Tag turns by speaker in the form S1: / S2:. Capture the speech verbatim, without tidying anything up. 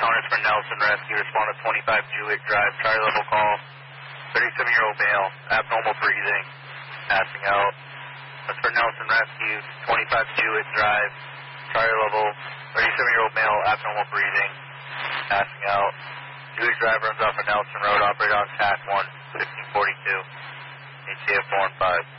S1: Counters for Nelson Rescue. Respond to twenty-five Jewett Drive. Charlie level call. thirty-seven-year-old male. Abnormal breathing. Passing out. That's for Nelson Rescue. twenty-five Jewett Drive. Charlie level. thirty-seven-year-old male. Abnormal breathing. Passing out. Jewett Drive runs off of Nelson Road. Operator on T A C one. fifteen forty-two. H C F four and five.